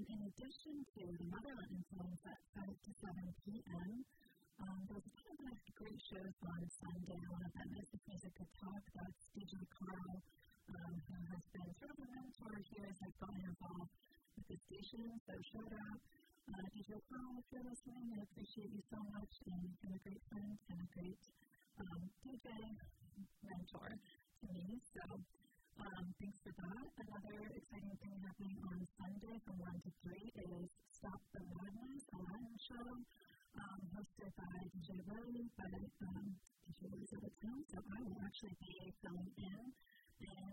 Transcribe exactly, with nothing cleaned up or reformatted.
in addition to the Motherland Influence at five to seven p.m., um, there's a ton of great shows on Sunday. One of them is The Music Could Talk. That's D J Carl, um, who has been sort of a mentor here as I've gotten involved with the station. So shout out, uh, D J Carl, if you're listening. I appreciate you so much, and you've been a great friend and a great um, D J mentor to me. So um, thanks for that. Another exciting thing happening on Sunday from one to three is Stop the Madness, a Latin show um, hosted by D J Willie, but um, D J Willie's out of town, so I will actually be filling in and